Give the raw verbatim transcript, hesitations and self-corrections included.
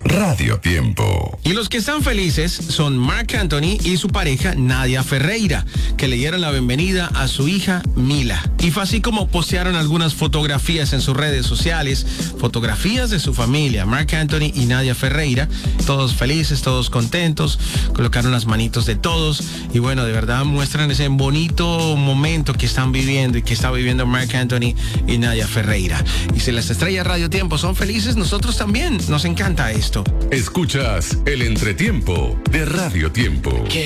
Radio Tiempo. Y los que están felices son Marc Anthony y su pareja Nadia Ferreira, que le dieron la bienvenida a su hija Mila. Y fue así como postearon algunas fotografías en sus redes sociales, fotografías de su familia, Marc Anthony y Nadia Ferreira, todos felices, todos contentos, colocaron las manitos de todos y bueno, de verdad muestran ese bonito momento que están viviendo y que está viviendo Marc Anthony y Nadia Ferreira. Y si las estrellas Radio Tiempo son felices, nosotros también, nos encanta esto. Escuchas el entretiempo de Radio Tiempo. ¿Qué